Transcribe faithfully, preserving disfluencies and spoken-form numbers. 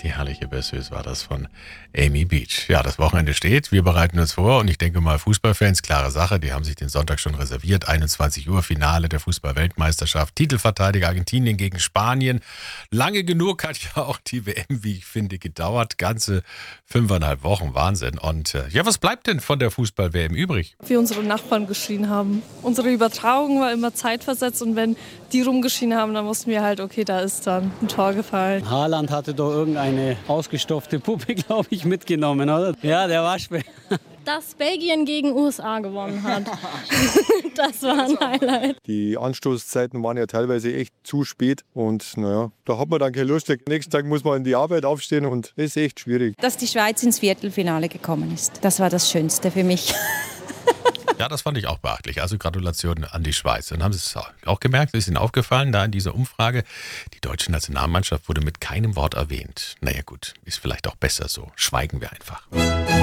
Die herrliche Berceuse war das von Amy Beach. Ja, das Wochenende steht, wir bereiten uns vor und ich denke mal, Fußballfans, klare Sache, die haben sich den Sonntag schon reserviert. einundzwanzig Uhr Finale der Fußball-Weltmeisterschaft, Titelverteidiger Argentinien gegen Spanien. Lange genug hat ja auch die W M, wie ich finde, gedauert. Ganze fünfeinhalb Wochen, Wahnsinn. Und äh, ja, was bleibt denn von der Fußball-W M übrig? Wie unsere Nachbarn geschrien haben. Unsere Übertragung war immer zeitversetzt und wenn die rumgeschrien haben, dann wussten wir halt, okay, da ist dann ein Tor gefallen. Haaland hatte doch irgendeine ausgestopfte Puppe, glaube ich, mitgenommen, oder? Ja, der Waschbär. Dass Belgien gegen U S A gewonnen hat. Das war ein Highlight. Die Anstoßzeiten waren ja teilweise echt zu spät und naja, da hat man dann keine Lust. Nächsten Tag muss man in die Arbeit aufstehen und das ist echt schwierig. Dass die Schweiz ins Viertelfinale gekommen ist, das war das Schönste für mich. Ja, das fand ich auch beachtlich. Also Gratulation an die Schweiz. Dann haben Sie es auch gemerkt, ist Ihnen aufgefallen, da in dieser Umfrage, die deutsche Nationalmannschaft wurde mit keinem Wort erwähnt. Naja gut, ist vielleicht auch besser so. Schweigen wir einfach.